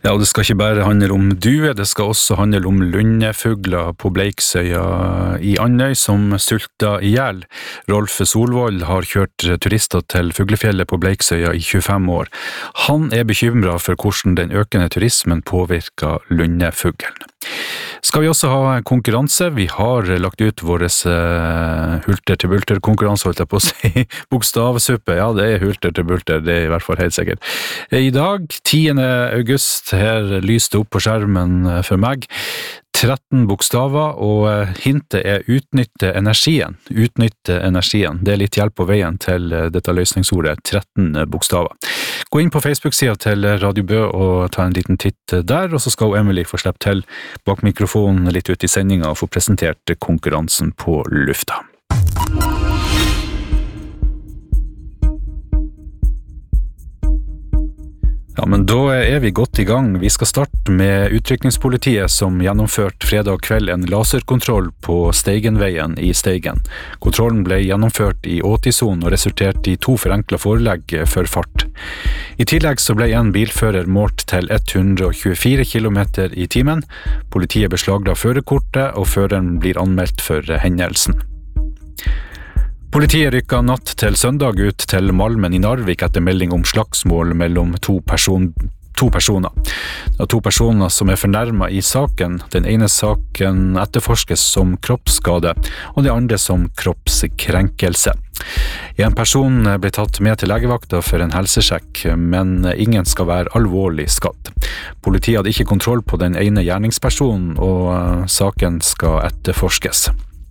Ja, det skal ikke bare handle om duer, det skal også handle om lundefugler på Bleiksøya i Andøy som sulter ihjel. Rolf Solvold har kjørt turister til fuglefjellet på Bleiksøya i 25 år. Han er bekymret for hvordan den økende turismen påvirker lundefuglen. Skal vi også ha konkurranse? Vi har lagt ut våres hulter til bulter konkurranse, holdt jeg på å si. Bokstavsuppe, ja det er hulter til bulter, det er i hvert fall helt sikkert. I dag, 10. august, her lyste opp på skjermen for meg 13 bokstaver, og hintet er utnytte energien. Utnytte energien. Det er litt hjelp på veien til dette løsningsordet, 13 bokstaver. Gå inn på Facebook-siden til Radio Bø og ta en liten titt der, og så skal Emily få slippe til bak mikrofonen litt ut i sendingen og få presentert konkurransen på lufta. Ja, men da er vi godt i gang. Vi skal starte med utrykningspolitiet som gjennomførte fredag kveld en laserkontroll på Steigenveien i Steigen. Kontrollen ble gjennomført i 80-sonen og resulterte i 2 forenklet forelegg for fart. I tillegg så ble en bilfører målt til 124 km i timen. Politiet beslagla førerkortet, og føreren blir anmeldt for hendelsen. Politiet rykket natt til søndag ut til Malmen i Narvik etter melding om slagsmål mellom to personer. Det er 2 personer som er fornærmet i saken. Den ene saken etterforskes som kroppsskade, og det andre som kroppskrenkelse. En person ble tatt med til legevakta for en helsesjekk, men ingen skal være alvorlig skadd. Politiet hadde ikke kontroll på den ene gjerningspersonen, og saken skal etterforskes.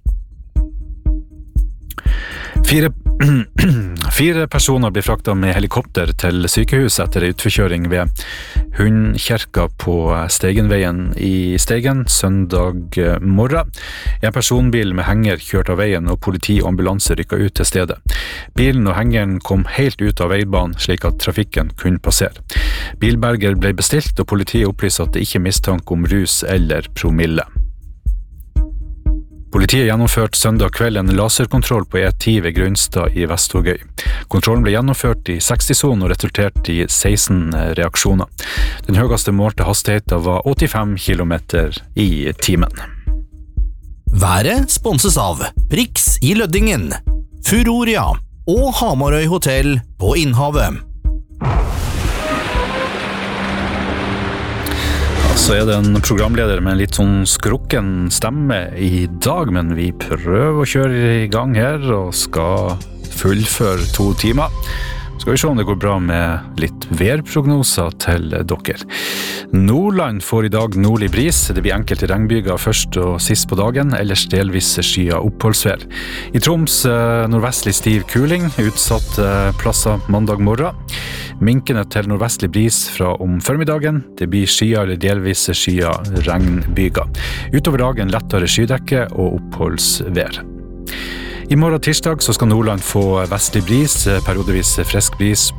4 personer ble fraktet med helikopter til sykehus etter utforkjøring ved Hundkirka på Steigenveien i Steigen søndag morgen. En personbil med henger kjørte av veien, og politi og ambulanse rykket ut til stedet. Bilen og hengeren kom helt ut av veibanen slik at trafikken kunne passere. Bilberger ble bestilt, og politiet opplyser at det ikke er mistanke om rus eller promille. Politiet gjennomførte søndag kveld en laserkontroll på E10 ved Grønstad i Vestvågøy. Kontrollen ble gjennomført i 60-sonen og resulterte i 16 reaksjoner. Den høyeste målte hastigheten var 85 km i timen. Været sponses av Prix i Løddingen, Furoria og Hamarøy Hotel på Innhavet. Så er det en programleder med en litt sånn skrukken stemme i dag, men vi prøver å kjøre i gang her og skal fullføre 2 timer. Skal vi se om det går bra med litt værprognoser til dere. Nordland får i dag nordlig bris. Det blir enkelte regnbyger først og sist på dagen, ellers delvis skyet oppholdsvær. I Troms nordvestlig stiv kuling, utsatt plasser mandag morgen. Minkende til nordvestlig bris fra om formiddagen. Det blir skyet eller delvis skyet regnbyger. Utover dagen lettere skydekke og oppholdsvær. I morgen tirsdag så skal Nordland få vestlig bris, periodevis frisk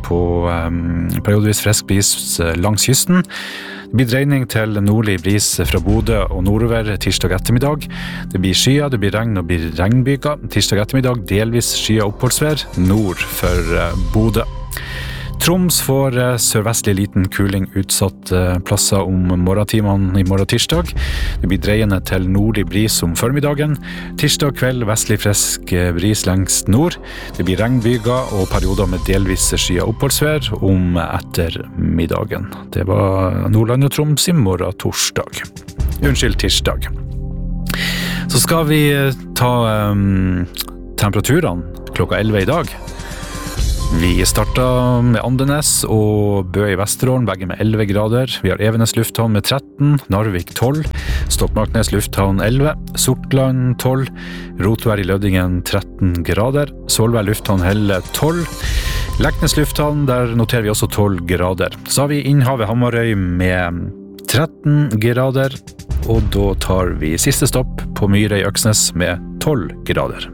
bris langs kysten. Det blir dreining til nordlig bris fra Bodø og nordover tirsdag ettermiddag. Det blir skyet, det blir regn og blir regnbyger. Tirsdag ettermiddag delvis skyet oppholdsvær nord for Bodø. Troms får sørvestlig liten kuling utsatt plasser om morgentimene i morgen tirsdag. Det blir dreiende til nordlig bris om formiddagen. Tirsdag kveld vestlig frisk bris lengst nord. Det blir regnbyger og perioder med delvis skyet oppholdsvær om ettermiddagen. Det var Nordland og Troms i morgen tirsdag. Så skal vi ta temperaturene klokka 11 i dag. Vi startet med Andenes og Bø i Vesterålen, begge med 11 grader. Vi har Evenes lufthavn med 13, Narvik 12, Stokmarknes lufthavn 11, Sortland 12, Rotvær i Løddingen 13 grader, Solvær lufthavn Helle 12, Leknes lufthavn, der noterer vi også 12 grader. Så har vi Innhavet Hamarøy med 13 grader, og da tar vi siste stopp på Myre i Øksnes med 12 grader.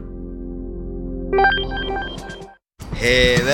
Heve.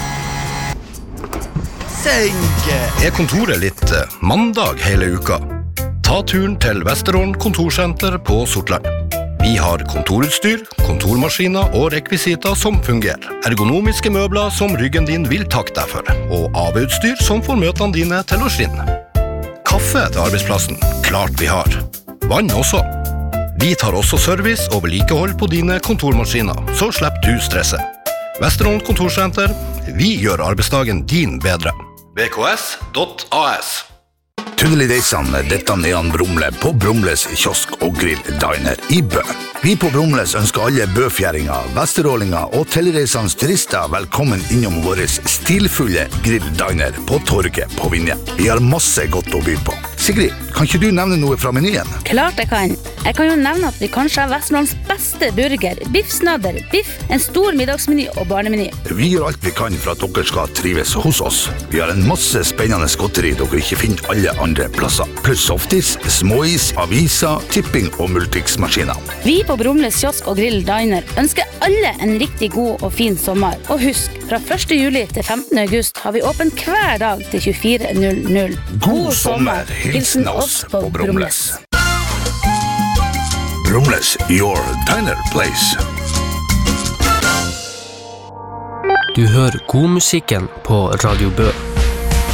Senke. Er kontoret litt mandag hele uka? Ta turen til Vesterålen kontorsenter på Sortland. Vi har kontorutstyr, kontormaskiner og rekvisiter som fungerer. Ergonomiske møbler som ryggen din vil takke deg for, og AV-utstyr som får møtene dine til å skinne. kaffe til arbeidsplassen? Klart vi har. Vann også. Vi tar også service og vedlikehold på dine kontormaskiner, så slipper du stresset. Vesterålen Kontorsenter, vi gjør arbeidsdagen din bedre. vks.as. Tunnelig deisan, dette Jan Brumle på Brumles kiosk og grill diner i Bø. Vi på Brumles ønsker alle bøfjæringer, vesterålinger og tilreisende turister velkommen innom vår stilfulle grill diner på Torget på Vinje. Vi har masse godt å by på. Sigrid, kan ikke du nevne noe fra menyen? Klart jeg kan. Jeg kan jo nevne at vi kanskje har Vesterålens beste burger, biffsnadder, biff, en stor middagsmeny og barnemeny. Vi gjør alt vi kan for at dere skal trives hos oss. Vi har en masse spennende godteri dere ikke finner alle andre plasser. Pluss softis, småis, aviser, tipping og multiksmaskiner. Vi på Brumles kiosk og grill diner ønsker alle en riktig god og fin sommer. Og husk, fra 1. juli til 15. august har vi åpent hver dag til 24:00. God sommer! Hilsen oss på Brumles. Brumles, your diner place. Du hører godmusikken på Radio Bø.